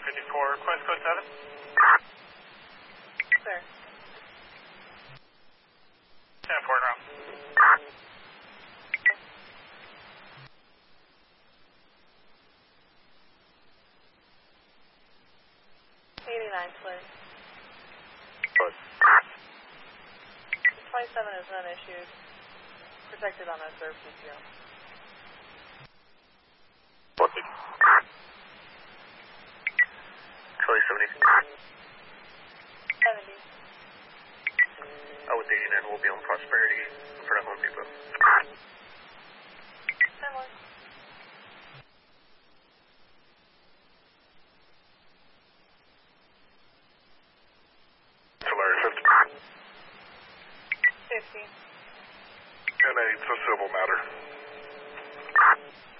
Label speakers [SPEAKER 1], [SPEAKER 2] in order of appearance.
[SPEAKER 1] 54, request code 7.
[SPEAKER 2] Sir.
[SPEAKER 1] 10-4 now.
[SPEAKER 2] Clear. 27 is unissued. Protected on a third PTO.
[SPEAKER 3] What the? Charlie 70.
[SPEAKER 2] 70.
[SPEAKER 3] With 89, we'll be on Prosperity in front of Home Depot.
[SPEAKER 2] 10-1.
[SPEAKER 3] Solaris 50.
[SPEAKER 2] 50.
[SPEAKER 3] 10-8, it's a civil matter.